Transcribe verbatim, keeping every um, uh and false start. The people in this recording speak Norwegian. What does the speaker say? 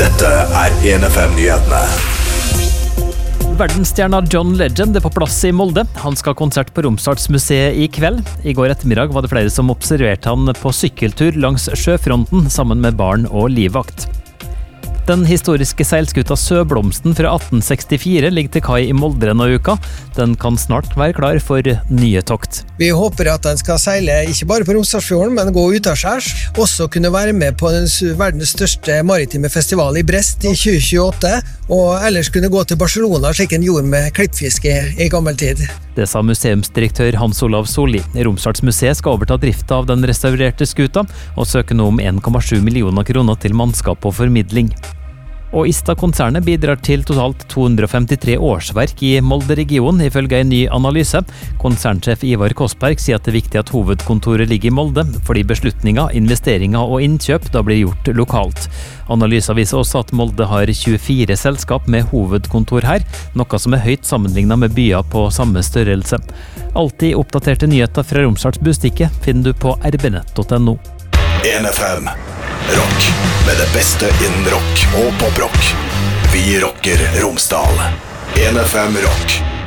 Dette er en F M-nyhetene. Verdensstjerna John Legend er på plass i Molde. Han skal ha konsert på Romsdalsmuseet i kveld. I går ettermiddag var det flere som observerte han på sykkeltur langs sjøfronten sammen med barn og livvakt. Den historiske seilskuta Søblomsten fra atten sekstifire ligger til kai i Molde denne uka. Den kan snart være klar for nye tokt. Vi håper at den skal seile ikke bare på Romsdalsfjorden, men gå utaskjærs. Også kunne være med på den verdens største maritime festival i Brest i tjue tjueåtte, og ellers kunne gå til Barcelona slik en gjorde med klippfiske i gammel tid. Det sa museumsdirektør Hans Olav Solli. Romsdalsmuseet skal overta drifta av den restaurerte skuta, og søke nå om en komma sju millioner kroner til mannskap og formidling. Og Ista-konsernet bidrar til totalt to hundre femtitre årsverk i Molde-regionen, ifølge en ny analyse. Konsernsjef Ivar Kosberg sier at det er viktig at hovedkontoret ligger i Molde, fordi beslutninger, investeringer og innkjøp da blir gjort lokalt. Analysen viser også at Molde har tjuefire selskap med hovedkontor her, noe som er høyt sammenlignet med byer på samme størrelse. Alltid oppdaterte nyheter fra Romsdals Bustikke finner du på r b nett punktum no. en F M Rock med det beste innen rock og poprock. Vi rocker Romsdal. en F M Rock.